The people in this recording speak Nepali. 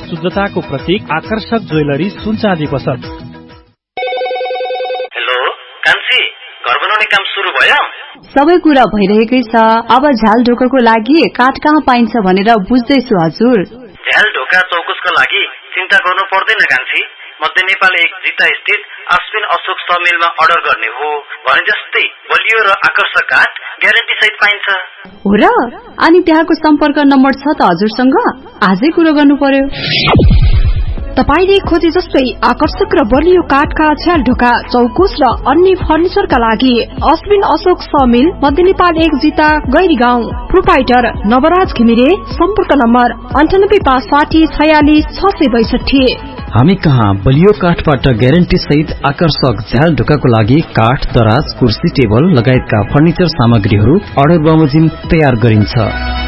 शुद्धताको प्रतीक आकर्षक ज्वेलरी सुनचाँदी पसल। हेलो कान्छी, घर बनाउने काम सुरु भयो? सबै कुरा भइरहेकै छ। अब झ्याल ढोकाको लागि काठ कहाँ पाइन्छ भनेर बुझ्दैछु हजुर। झ्याल ढोका चौकुसको लागि चिन्ता गर्नु पर्दैन कान्छी। मध्य नेपाल 1 जिता स्थित अश्विन अशोक समिलमा अर्डर गर्ने हो भने जस्तै बलियो र आकर्षक काठ ग्यारेन्टी सहित पाइन्छ। हो र? अनि त्यहाँको सम्पर्क नम्बर छ त हजुरसँग? आजै कुरो गर्नु पर्यो। तपाईले खोजे जस्तै आकर्षक र बलियो काठका झ्याल ढोका चौकुस र अन्य फर्निचरका लागि अश्विन अशोक समिल मध्य नेपाल 1 जिता गैरीगाउँ। प्रोपाइटर नवराज घिमिरे। सम्पर्क नम्बर 9856466662। हामी कहाँ बलियो काठबाट ग्यारेन्टी सहित आकर्षक झ्याल ढोकाको लागि काठ, दराज, कुर्सी, टेबल लगायतका फर्निचर सामग्रीहरू अर्डर बमोजिम तयार गरिन्छ।